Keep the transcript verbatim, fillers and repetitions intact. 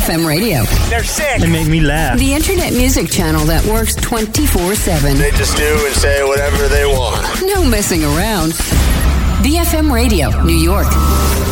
M radio. They're sick. They make me laugh. The internet music channel that works twenty-four seven. They just do and say whatever they want. No messing around. B F M Radio, New York.